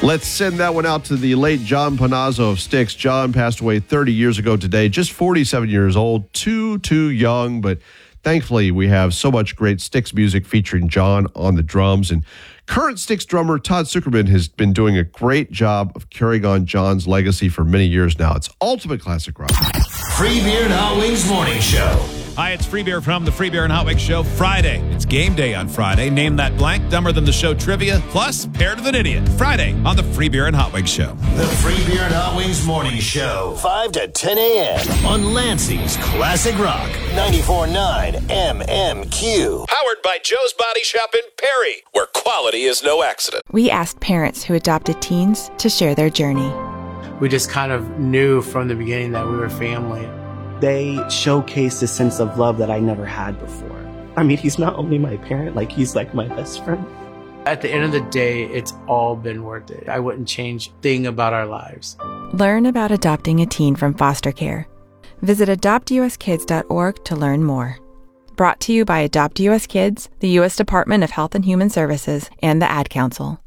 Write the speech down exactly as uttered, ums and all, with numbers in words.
Let's send that one out to the late John Panazzo of Styx. John passed away thirty years ago today, just forty-seven years old, too, too young, but thankfully we have so much great Styx music featuring John on the drums. And current Styx drummer Todd Sucherman has been doing a great job of carrying on John's legacy for many years now. It's ultimate classic rock. Free Beer and Hot Wings Morning Show. Hi, it's Free Beer from the Free Beer and Hot Wings Show. Friday. It's game day on Friday. Name that blank, dumber than the show trivia, plus paired with an idiot. Friday on the Free Beer and Hot Wings Show. The Free Beer and Hot Wings Morning Show. five to ten a.m. on Lansing's Classic Rock. ninety-four point nine M M Q. Powered by Joe's Body Shop in Perry, where quality is no accident. We asked parents who adopted teens to share their journey. We just kind of knew from the beginning that we were family. They showcased a sense of love that I never had before. I mean, he's not only my parent, like he's like my best friend. At the end of the day, it's all been worth it. I wouldn't change a thing about our lives. Learn about adopting a teen from foster care. Visit adopt u s kids dot org to learn more. Brought to you by Adopt U S Kids, the U S Department of Health and Human Services, and the Ad Council.